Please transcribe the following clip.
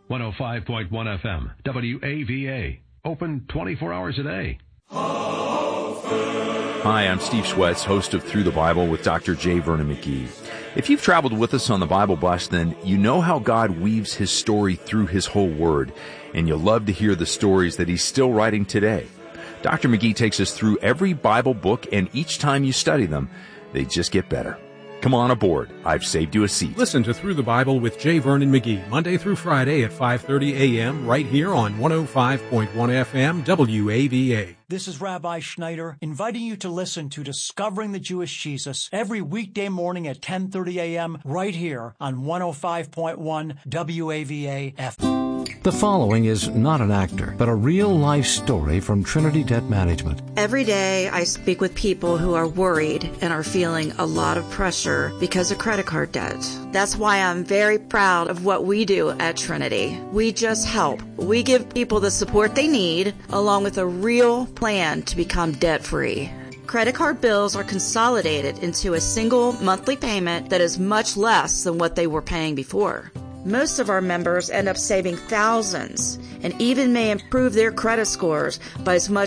105.1 FM, WAVA. Open 24 hours a day. Hi, I'm Steve Schwetz, host of Through the Bible with Dr. J. Vernon McGee. If you've traveled with us on the Bible Bus, then you know how God weaves His story through His whole Word, and you'll love to hear the stories that He's still writing today. Dr. McGee takes us through every Bible book, and each time you study them, they just get better. Come on aboard. I've saved you a seat. Listen to Through the Bible with J. Vernon McGee, Monday through Friday at 5:30 a.m. right here on 105.1 FM WAVA. This is Rabbi Schneider inviting you to listen to Discovering the Jewish Jesus every weekday morning at 10:30 a.m. right here on 105.1 WAVA FM. The following is not an actor, but a real-life story from Trinity Debt Management. Every day I speak with people who are worried and are feeling a lot of pressure because of credit card debt. That's why I'm very proud of what we do at Trinity. We just help. We give people the support they need, along with a real plan to become debt-free. Credit card bills are consolidated into a single monthly payment that is much less than what they were paying before. Most of our members end up saving thousands and even may improve their credit scores by as much